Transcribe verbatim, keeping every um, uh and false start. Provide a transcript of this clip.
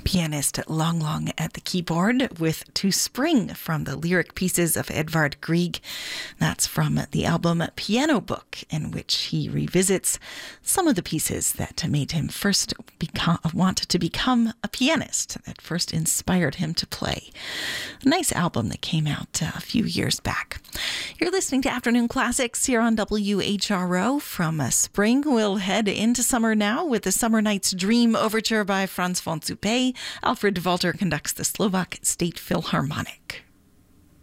pianist Lang Lang at the keyboard with To Spring from the lyric pieces of Edvard Grieg. That's from the album Piano Book, in which he revisits some of the pieces that made him first become, want to become a pianist, that first inspired him to play. A nice album that came out a few years back. You're listening to Afternoon Classics here on W H R O. From uh, spring, we'll head into summer now with the Summer Night's Dream Overture by Franz von Suppé. Alfred Walter conducts the Slovak State Philharmonic.